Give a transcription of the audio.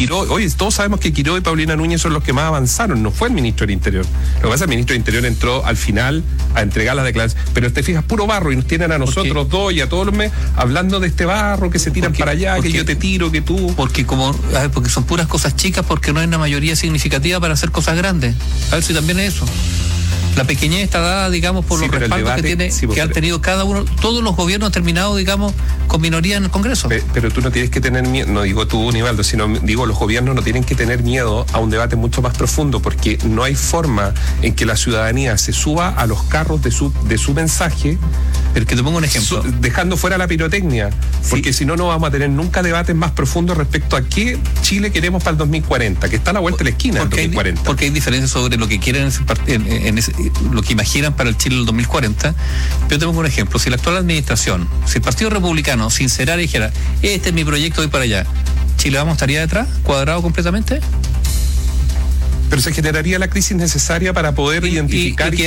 Quiró, oye, todos sabemos que Quiró y Paulina Núñez son los que más avanzaron, no fue el ministro del Interior. Lo que pasa es que el ministro del Interior entró al final a entregar las declaraciones, pero te fijas, puro barro, y nos tienen a nosotros dos y a todos los meses hablando de este barro que se tiran para allá, que yo te tiro, que tú... Porque son puras cosas chicas, porque no hay una mayoría significativa para hacer cosas grandes. A ver si también es eso. La pequeñez está dada, digamos, por los respaldos que han tenido cada uno. Todos los gobiernos han terminado, digamos, con minoría en el Congreso. Pero tú no tienes que tener miedo, no digo tú, Nivaldo, sino digo los gobiernos no tienen que tener miedo a un debate mucho más profundo, porque no hay forma en que la ciudadanía se suba a los carros de su mensaje. Pero que te pongo un ejemplo. Dejando fuera la pirotecnia, porque si no, no vamos a tener nunca debates más profundos respecto a qué Chile queremos para el 2040, que está a la vuelta de la esquina del 2040. Porque hay diferencias sobre lo que quieren lo que imaginan para el Chile del 2040. Yo te pongo un ejemplo. Si la actual administración, si el Partido Republicano sincerara y dijera, este es mi proyecto, voy para allá, ¿Chile estaría detrás, cuadrado completamente? Pero se generaría la crisis necesaria para poder identificar